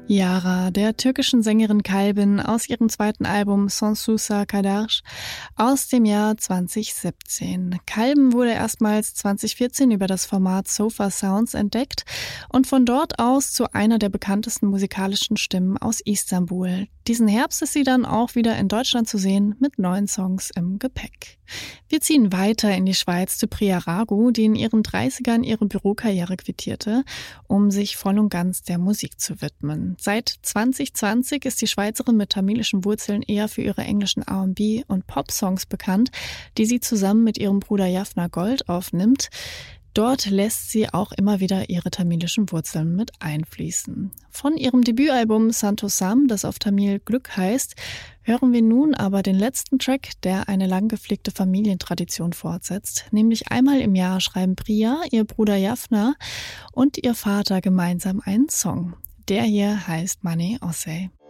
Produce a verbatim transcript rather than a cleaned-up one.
Yara, der türkischen Sängerin Kalbin aus ihrem zweiten Album Sonsusa Kadar aus dem Jahr zwanzig siebzehn. Kalbin wurde erstmals zwanzig vierzehn über das Format Sofa Sounds entdeckt und von dort aus zu einer der bekanntesten musikalischen Stimmen aus Istanbul. Diesen Herbst ist sie dann auch wieder in Deutschland zu sehen mit neuen Songs im Gepäck. Wir ziehen weiter in die Schweiz zu Priya Ragu, die in ihren dreißigern ihre Bürokarriere quittierte, um sich voll und ganz der Musik zu widmen. Seit zwanzig zwanzig ist die Schweizerin mit tamilischen Wurzeln eher für ihre englischen R und B- und Pop-Songs bekannt, die sie zusammen mit ihrem Bruder Jaffna Gold aufnimmt. Dort lässt sie auch immer wieder ihre tamilischen Wurzeln mit einfließen. Von ihrem Debütalbum Santosam, das auf Tamil Glück heißt, hören wir nun aber den letzten Track, der eine lang gepflegte Familientradition fortsetzt. Nämlich einmal im Jahr schreiben Priya, ihr Bruder Jaffna und ihr Vater gemeinsam einen Song. Der hier heißt Mane Ose.